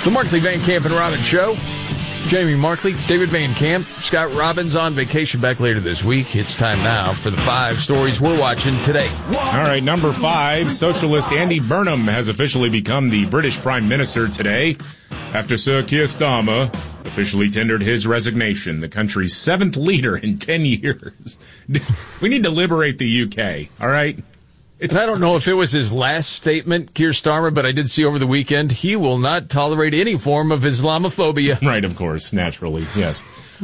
The Markley, Van Camp, and Robbins Show. Jamie Markley, David Van Camp, Scott Robbins on vacation back later this week. It's time now for the 5 stories we're watching today. All right, number 5, socialist Andy Burnham has officially become the British Prime Minister today after Sir Keir Starmer officially tendered his resignation, the country's 7th leader in 10 years. We need to liberate the UK, all right? And I don't know if it was his last statement, Keir Starmer, but I did see over the weekend he will not tolerate any form of Islamophobia. Right, of course, naturally, yes.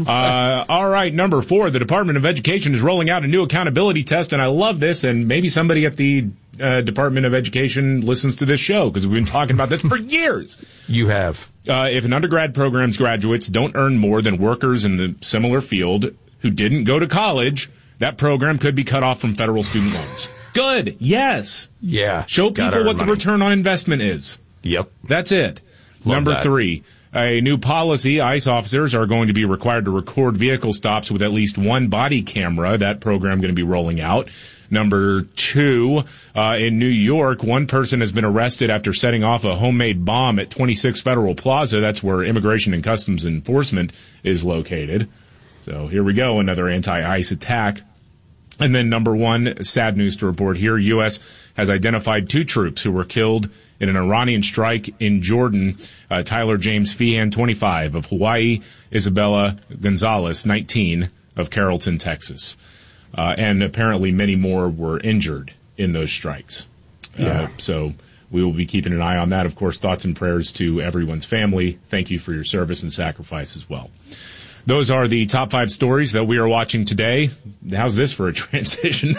All right, number 4, the Department of Education is rolling out a new accountability test, and I love this, and maybe somebody at the Department of Education listens to this show, because we've been talking about this for years. You have. If an undergrad program's graduates don't earn more than workers in the similar field who didn't go to college, that program could be cut off from federal student loans. Good. Yes. Yeah. Show people what the return on investment is. Yep. That's it. Number 3, a new policy. ICE officers are going to be required to record vehicle stops with at least one body camera. That program going to be rolling out. Number 2, in New York, one person has been arrested after setting off a homemade bomb at 26 Federal Plaza. That's where Immigration and Customs Enforcement is located. So here we go, another anti-ICE attack. And then number 1, sad news to report here. U.S. has identified 2 troops who were killed in an Iranian strike in Jordan. Tyler James Feehan, 25, of Hawaii. Isabella Gonzalez, 19, of Carrollton, Texas. And apparently many more were injured in those strikes. Yeah. So we will be keeping an eye on that. Of course, thoughts and prayers to everyone's family. Thank you for your service and sacrifice as well. Those are the top 5 stories that we are watching today. How's this for a transition?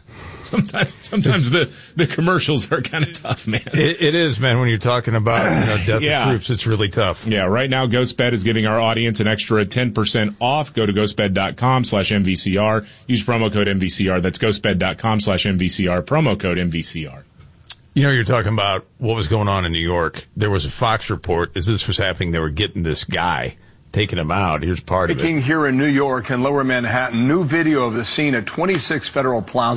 Sometimes the commercials are kind of tough, man. It is, man. When you're talking about death of troops, it's really tough. Yeah, right now GhostBed is giving our audience an extra 10% off. Go to ghostbed.com/MVCR. Use promo code MVCR. That's ghostbed.com/MVCR. Promo code MVCR. You know, you're talking about what was going on in New York. There was a Fox report as this was happening. They were getting this guy, taking him out. Here's part of it. Here in New York and Lower Manhattan, new video of the scene at 26 Federal Plaza.